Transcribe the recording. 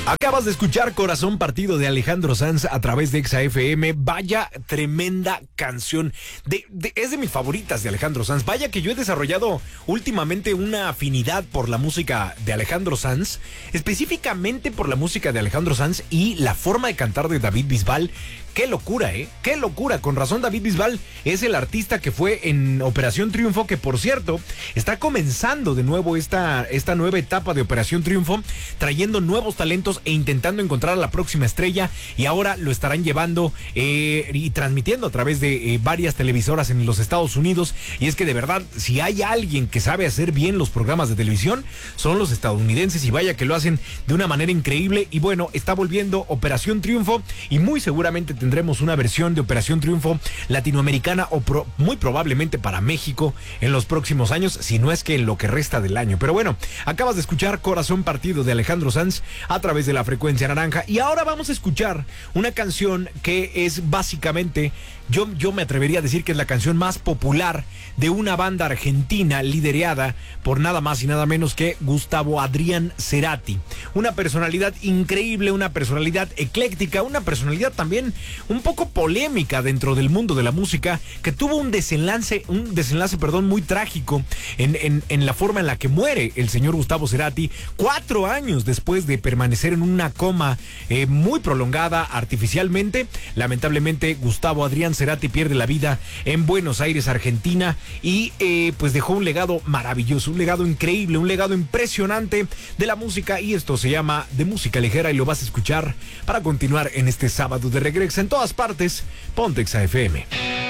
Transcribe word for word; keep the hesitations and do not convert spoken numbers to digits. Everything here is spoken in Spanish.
Acabas de escuchar Corazón Partido de Alejandro Sanz a través de Exa F M. Vaya tremenda canción. De, de, es de mis favoritas de Alejandro Sanz. Vaya que yo he desarrollado últimamente una afinidad por la música de Alejandro Sanz, específicamente por la música de Alejandro Sanz y la forma de cantar de David Bisbal. Qué locura, ¿eh? Qué locura. Con razón, David Bisbal es el artista que fue en Operación Triunfo, que por cierto, está comenzando de nuevo esta, esta nueva etapa de Operación Triunfo, trayendo nuevos talentos e intentando encontrar a la próxima estrella, y ahora lo estarán llevando eh, y transmitiendo a través de eh, varias televisoras en los Estados Unidos. Y es que de verdad, si hay alguien que sabe hacer bien los programas de televisión, son los estadounidenses, y vaya que lo hacen de una manera increíble. Y bueno, está volviendo Operación Triunfo, y muy seguramente tendremos una versión de Operación Triunfo latinoamericana o pro, muy probablemente para México en los próximos años, si no es que en lo que resta del año. Pero bueno, acabas de escuchar Corazón Partido de Alejandro Sanz a través de la frecuencia naranja, y ahora vamos a escuchar una canción que es básicamente, yo, yo me atrevería a decir que es la canción más popular de una banda argentina liderada por nada más y nada menos que Gustavo Adrián Cerati. Una personalidad increíble, una personalidad ecléctica, una personalidad también un poco polémica dentro del mundo de la música, que tuvo un desenlace, un desenlace, perdón, muy trágico en, en, en la forma en la que muere el señor Gustavo Cerati, cuatro años después de permanecer en una coma eh, muy prolongada artificialmente. Lamentablemente, Gustavo Adrián Cerati pierde la vida en Buenos Aires, Argentina, y eh, pues dejó un legado maravilloso, un legado increíble, un legado impresionante de la música, y esto se llama De Música Ligera, y lo vas a escuchar para continuar en este sábado de regreso en todas partes. Ponte Exa F M.